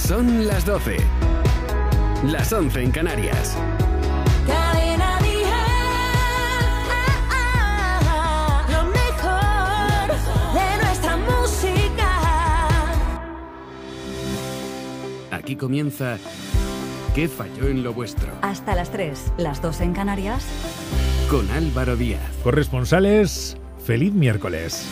Son las 12. Las 11 en Canarias. Cadena Dial, lo mejor de nuestra música. Aquí comienza ¿Qué falló en lo vuestro? Hasta las 3, las 2 en Canarias. Con Álvaro Díaz. Corresponsales, feliz miércoles.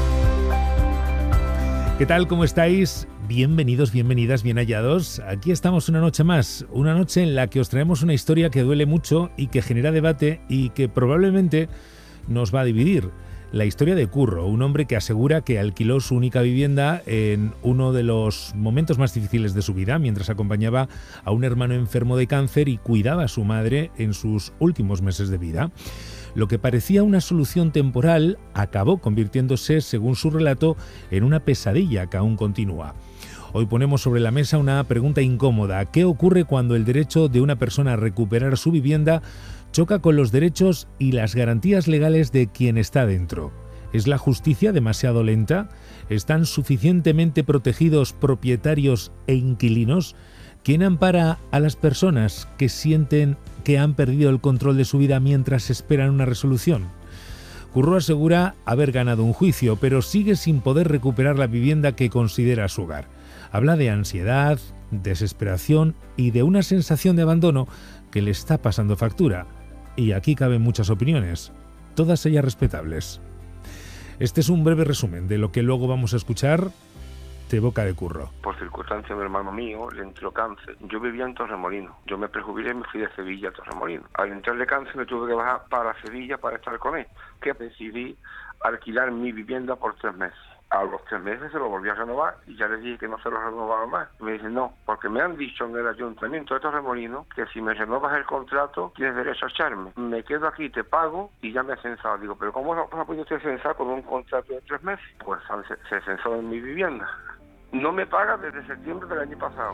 ¿Qué tal? ¿Cómo estáis? Bienvenidos, bienvenidas, bien hallados. Aquí estamos una noche más, una noche en la que os traemos una historia que duele mucho y que genera debate y que probablemente nos va a dividir. La historia de Curro, un hombre que asegura que alquiló su única vivienda en uno de los momentos más difíciles de su vida, mientras acompañaba a un hermano enfermo de cáncer y cuidaba a su madre en sus últimos meses de vida. Lo que parecía una solución temporal acabó convirtiéndose, según su relato, en una pesadilla que aún continúa. Hoy ponemos sobre la mesa una pregunta incómoda. ¿Qué ocurre cuando el derecho de una persona a recuperar su vivienda choca con los derechos y las garantías legales de quien está dentro? ¿Es la justicia demasiado lenta? ¿Están suficientemente protegidos propietarios e inquilinos? ¿Quién ampara a las personas que sienten que han perdido el control de su vida mientras esperan una resolución? Curro asegura haber ganado un juicio, pero sigue sin poder recuperar la vivienda que considera su hogar. Habla de ansiedad, desesperación y de una sensación de abandono que le está pasando factura. Y aquí caben muchas opiniones, todas ellas respetables. Este es un breve resumen de lo que luego vamos a escuchar de boca de Curro. Por circunstancia de un hermano mío le entró cáncer. Yo vivía en Torremolinos. Yo me prejubilé y me fui de Sevilla a Torremolinos. Al entrarle cáncer me tuve que bajar para Sevilla para estar con él. Que decidí alquilar mi vivienda por 3 meses. A los 3 meses se lo volví a renovar y ya les dije que no se lo renovaba más. Me dicen no, porque me han dicho en el ayuntamiento de Torremolinos que si me renovas el contrato tienes derecho a echarme. Me quedo aquí, te pago y ya me he censado. Digo, pero ¿cómo no ha podido usted censar con un contrato de 3 meses? Pues se censó en mi vivienda. No me paga desde septiembre del año pasado.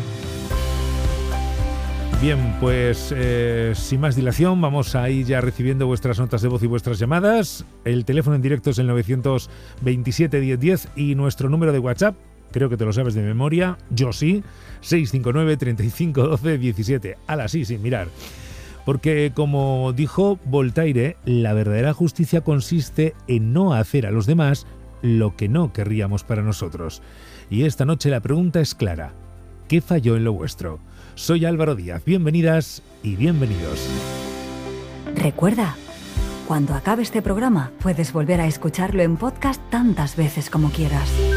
Bien, pues sin más dilación vamos a ir ya recibiendo vuestras notas de voz y vuestras llamadas. El teléfono en directo es el 927 1010 y nuestro número de WhatsApp, creo que te lo sabes de memoria, yo sí, 659 35 12 17. Ala, sí, sin mirar. Porque como dijo Voltaire, la verdadera justicia consiste en no hacer a los demás lo que no querríamos para nosotros. Y esta noche la pregunta es clara. ¿Qué falló en lo vuestro? Soy Álvaro Díaz. Bienvenidas y bienvenidos. Recuerda, cuando acabe este programa, puedes volver a escucharlo en podcast tantas veces como quieras.